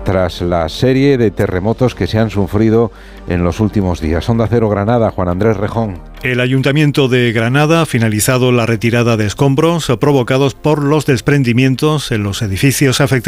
tras la serie de terremotos que se han sufrido en los últimos días. Onda Cero Granada, Juan Andrés Rejón. El Ayuntamiento de Granada ha finalizado la retirada de escombros provocados por los desprendimientos en los edificios afectados